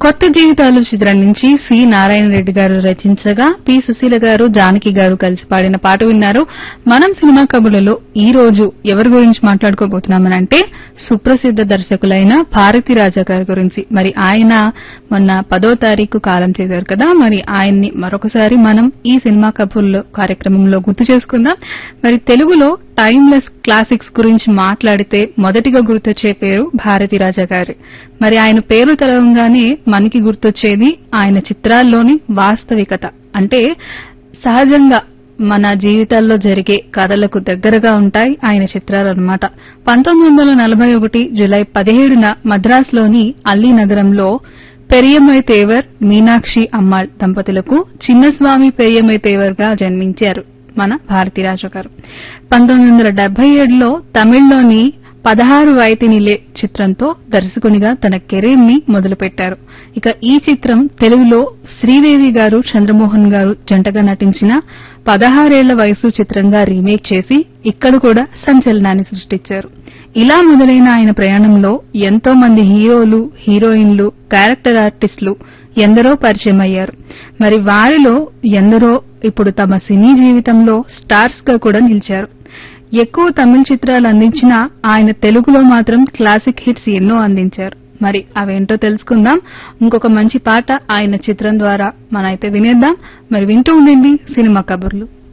కొత్త జీవితాలు చిత్రం నుంచి సి నారాయణ రెడ్డి గారు రచించగా పి సుశీల గారు జానకి గారు కలిసి పాడిన పాట విన్నారు. మనం సినిమా కబుర్లలో ఈ రోజు ఎవరి గురించి మాట్లాడుకోబోతున్నామనంటే సుప్రసిద్ధ దర్శకులైన భారతి రాజా గారి గురించి. మరి ఆయన మొన్న 10వ తారీఖు కాలం చేశారు కదా, మరి ఆయన్ని మరొకసారి మనం ఈ సినిమా కబుర్లో కార్యక్రమంలో గుర్తు చేసుకుందాం. మరి తెలుగులో టైమ్లెస్ క్లాసిక్స్ గురించి మాట్లాడితే మొదటిగా గుర్తొచ్చే పేరు భారతి రాజా గారి. మరి ఆయన పేరు తెలవంగానే మనకి గుర్తొచ్చేది ఆయన చిత్రాల్లోని వాస్తవికత. అంటే సహజంగా మన జీవితాల్లో జరిగే కథలకు దగ్గరగా ఉంటాయి ఆయన చిత్రాలన్నమాట. 1941 జులై 17న మద్రాసులోని అల్లీ నగరంలో పెరియమై తేవర్, మీనాక్షి అమ్మాళ్ దంపతులకు చిన్నస్వామి పెరియమై తేవర్ గా జన్మించారు మన భారతిరాజు గారు. 1977లో తమిళ్లోని 16 వయతినిలే చిత్రంతో దర్శకునిగా తన కెరీర్ ని మొదలుపెట్టారు. ఇక ఈ చిత్రం తెలుగులో శ్రీదేవి గారు, చంద్రమోహన్ గారు జంటగా నటించిన 16 ఏళ్ల వయసు చిత్రంగా రీమేక్ చేసి ఇక్కడ కూడా సంచలనాన్ని సృష్టించారు. ఇలా మొదలైన ఆయన ప్రయాణంలో ఎంతో మంది హీరోలు, హీరోయిన్లు, క్యారెక్టర్ ఆర్టిస్టులు ఎందరో పరిచయం అయ్యారు. మరి వారిలో ఎందరో ఇప్పుడు తమ సినీ జీవితంలో స్టార్స్ గా కూడా నిలిచారు. ఎక్కువ తమిళ చిత్రాలు అందించినా ఆయన తెలుగులో మాత్రం క్లాసిక్ హిట్స్ ఎన్నో అందించారు. మరి అవేంటో తెలుసుకుందాం. ఇంకొక మంచి పాట ఆయన చిత్రం ద్వారా మనైతే వినేద్దాం. మరి వింటూ ఉండండి సినిమా కబుర్లు.